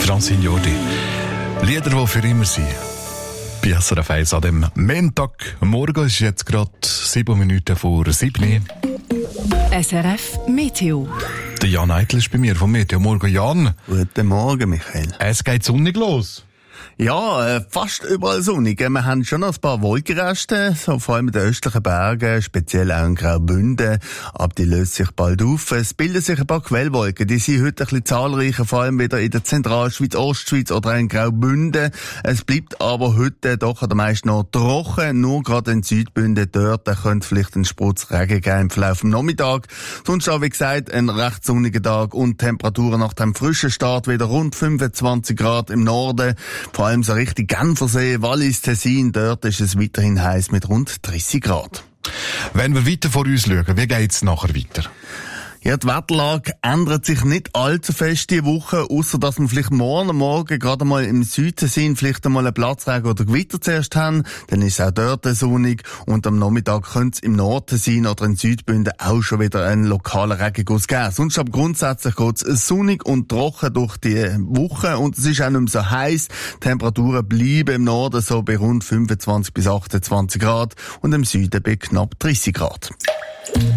Francine Jordi. Lieder, die für immer sind. Bei SRF 1 an dem Montag. Morgen ist jetzt gerade 7 Minuten vor 7. SRF Meteo. Der Jan Eitel ist bei mir vom Meteo. Morgen, Jan. Guten Morgen, Michael. Es geht sonnig los. Ja, fast überall sonnig. Wir haben schon noch ein paar Wolkenreste, so vor allem in den östlichen Bergen, speziell auch in Graubünden. Aber die lösen sich bald auf. Es bilden sich ein paar Quellwolken. Die sind heute ein bisschen zahlreicher, vor allem wieder in der Zentralschweiz, Ostschweiz oder auch in Graubünden. Es bleibt aber heute doch an der meisten noch trocken. Nur gerade in Südbünden dort, da könnte vielleicht ein Sprutz Regen geben im Verlauf des Nachmittags. Sonst auch, wie gesagt, ein recht sonniger Tag und Temperaturen nach dem frischen Start wieder rund 25 Grad im Norden. Vor allem so richtig Genfersee, Wallis, Tessin, dort ist es weiterhin heiß mit rund 30 Grad. Wenn wir weiter vor uns schauen, wie geht's nachher weiter? Ja, die Wetterlage ändert sich nicht allzu fest diese Woche, ausser dass wir vielleicht morgen gerade mal im Südtessin vielleicht einmal einen Platzregen oder Gewitter zuerst haben. Dann ist es auch dort sonnig und am Nachmittag könnte es im Nordtessin oder in Südbünden auch schon wieder einen lokalen Regenguss geben. Sonst aber grundsätzlich geht es sonnig und trocken durch die Woche und es ist auch nicht mehr so heiß. Temperaturen bleiben im Norden so bei rund 25 bis 28 Grad und im Süden bei knapp 30 Grad.